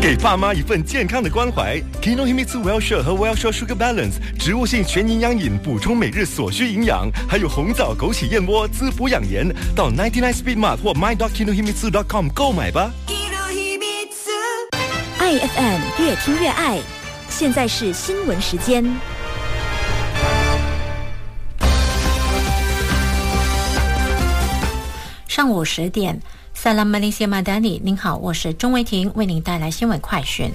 给爸妈一份健康的关怀。Kinohimitsu Well-Share 和 Well-Share Sugar Balance 植物性全营养饮，补充每日所需营养，还有红枣枸杞燕窝滋补养颜。到99 Speed Mart 或 my.kinohimitsu.com 购买吧。 爱 FM 越听越爱，现在是新闻时间。 上午10点。Salam Malaysia Madani， 您好，我是钟维婷，为您带来新闻快讯。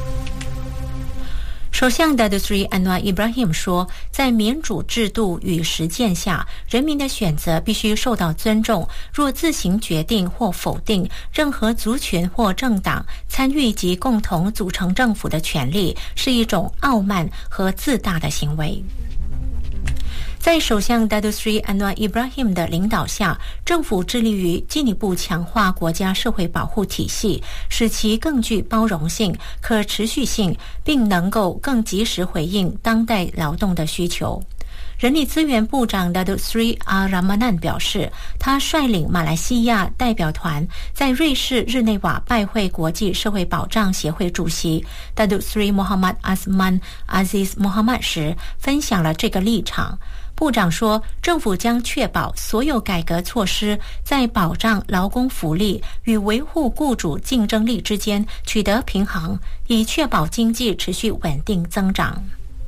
首相 Datuk Seri Anwar Ibrahim 说，在民主制度与实践下，人民的选择必须受到尊重。若自行决定或否定任何族群或政党参与及共同组成政府的权利，是一种傲慢和自大的行为。在首相 Datuk Seri Anwar Ibrahim 的领导下，政府致力于进一步强化国家社会保护体系，使其更具包容性、可持续性，并能够更及时回应当代劳动的需求。人力资源部长 Datuk Seri Ramanan 表示，他率领马来西亚代表团在瑞士日内瓦拜会国际社会保障协会主席 Datuk Seri Muhammad Azman Aziz Muhammad 时，分享了这个立场。部长说，政府将确保所有改革措施在保障劳工福利与维护雇主竞争力之间取得平衡，以确保经济持续稳定增长。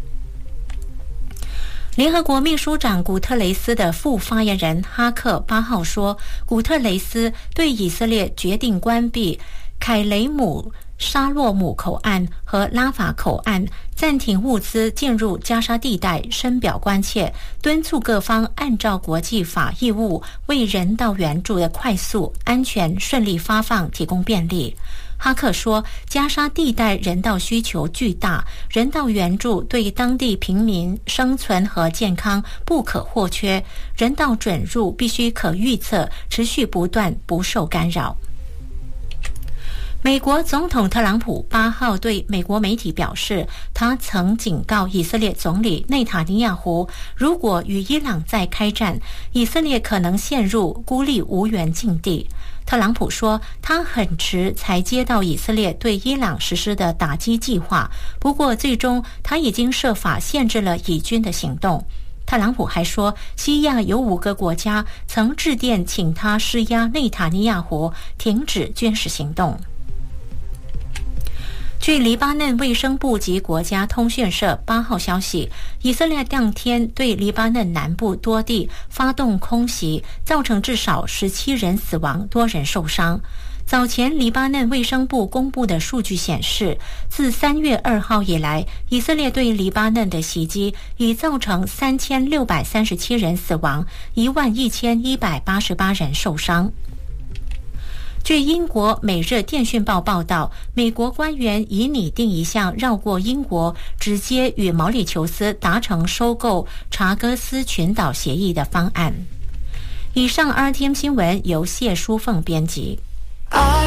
联合国秘书长古特雷斯的副发言人哈克8号说，古特雷斯对以色列决定关闭凯雷姆沙洛姆口岸和拉法口岸，暂停物资进入加沙地带深表关切，敦促各方按照国际法义务为人道援助的快速、安全、顺利发放提供便利。哈克说，加沙地带人道需求巨大，人道援助对当地平民生存和健康不可或缺，人道准入必须可预测，持续不断，不受干扰。美国总统特朗普8号对美国媒体表示，他曾警告以色列总理内塔尼亚胡，如果与伊朗再开战，以色列可能陷入孤立无援境地。特朗普说，他很迟才接到以色列对伊朗实施的打击计划，不过最终他已经设法限制了以军的行动。特朗普还说，西亚有5个国家曾致电请他施压内塔尼亚胡停止军事行动。据黎巴嫩卫生部及国家通讯社8号消息，以色列当天对黎巴嫩南部多地发动空袭，造成至少17人死亡，多人受伤。早前黎巴嫩卫生部公布的数据显示，自3月2号以来，以色列对黎巴嫩的袭击已造成3637人死亡，11188人受伤。据英国《每日电讯报》报道，美国官员已拟定一项绕过英国，直接与毛里求斯达成收购查戈斯群岛协议的方案。以上 RTM 新闻由谢淑凤编辑。